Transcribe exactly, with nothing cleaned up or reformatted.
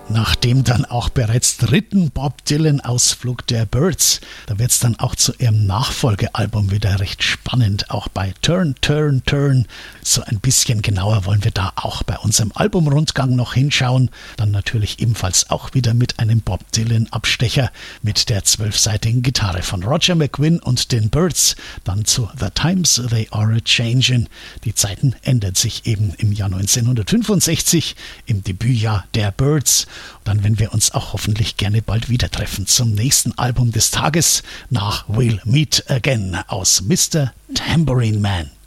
Nach dem dann auch bereits dritten Bob Dylan-Ausflug der Byrds, da wird es dann auch zu ihrem Nachfolgealbum wieder recht spannend, auch bei Turn, Turn, Turn. So ein bisschen genauer wollen wir da auch bei unserem Albumrundgang noch hinschauen. Dann natürlich ebenfalls auch wieder mit einem Bob Dylan-Abstecher mit der zwölfseitigen Gitarre von Roger McGuinn und den Byrds. Dann zu The Times They Are A-Changin'. Die Zeiten ändern sich eben im Jahr neunzehnhundertfünfundsechzig, im Debütjahr der Byrds. Dann, wenn wir uns auch hoffentlich gerne bald wieder treffen zum nächsten Album des Tages nach We'll Meet Again aus Mister Tambourine Man.